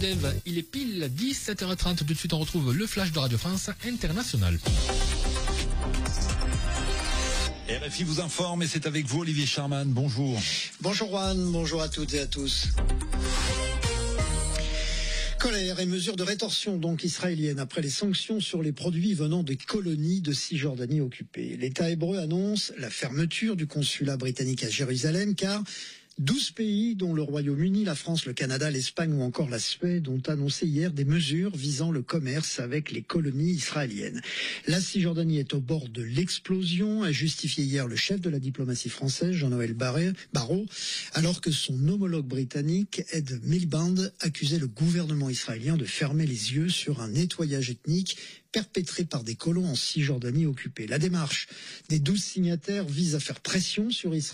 Dave. Il est pile 17h30. Tout de suite, on retrouve le flash de Radio France International. RFI vous informe et c'est avec vous Olivier Charman. Bonjour. Bonjour Juan, bonjour à toutes et à tous. Colère et mesures de rétorsion donc israéliennes après les sanctions sur les produits venant des colonies de Cisjordanie occupées. L'État hébreu annonce la fermeture du consulat britannique à Jérusalem car 12 pays, dont le Royaume-Uni, la France, le Canada, l'Espagne ou encore la Suède, ont annoncé hier des mesures visant le commerce avec les colonies israéliennes. La Cisjordanie est au bord de l'explosion, a justifié hier le chef de la diplomatie française, Jean-Noël Barrot, alors que son homologue britannique, Ed Miliband, accusait le gouvernement israélien de fermer les yeux sur un nettoyage ethnique perpétré par des colons en Cisjordanie occupée. La démarche des 12 signataires vise à faire pression sur Israël